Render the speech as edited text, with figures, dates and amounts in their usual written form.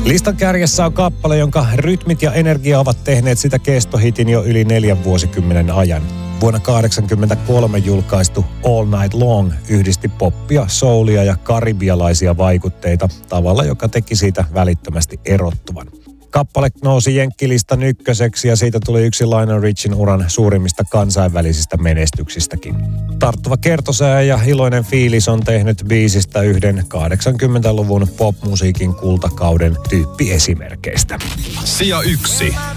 Listan kärjessä on kappale, jonka rytmit ja energia ovat tehneet sitä kestohitin jo yli 4 vuosikymmenen ajan. Vuonna 1983 julkaistu All Night Long yhdisti poppia, soulia ja karibialaisia vaikutteita tavalla, joka teki siitä välittömästi erottuvan. Kappale nousi jenkkilistan ykköseksi ja siitä tuli yksi Lionel Richin uran suurimmista kansainvälisistä menestyksistäkin. Tarttuva kertosää ja iloinen fiilis on tehnyt biisistä yhden 80-luvun popmusiikin kultakauden tyyppiesimerkeistä. Sija 1.